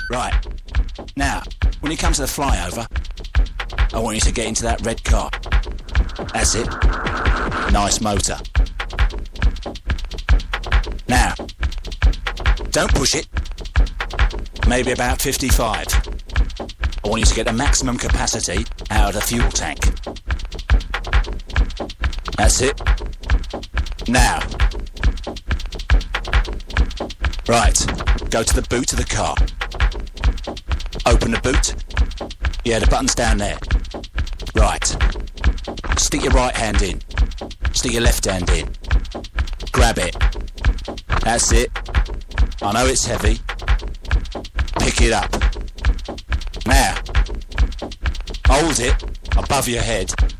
Right. Now, when you come to the flyover, I want you to get into that red car. That's it. Nice motor. Now, don't push it. Maybe about 55. I want you to get the maximum capacity out of the fuel tank. That's it. Now. Right, go to the boot of the car. Open the boot. Yeah, the button's down there. Right. Stick your right hand in. Stick your left hand in. Grab it. That's it. I know it's heavy. Pick it up. Now, hold it above your head